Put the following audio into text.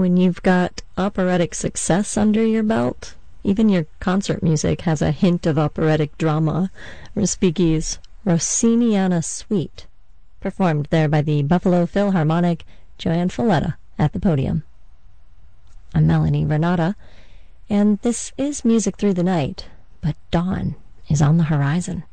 when you've got operatic success under your belt, even your concert music has a hint of operatic drama. Respighi's Rossiniana Suite, performed there by the Buffalo Philharmonic, Joanne Folletta at the podium. I'm Melanie Renata, and this is Music Through the Night, but dawn is on the horizon.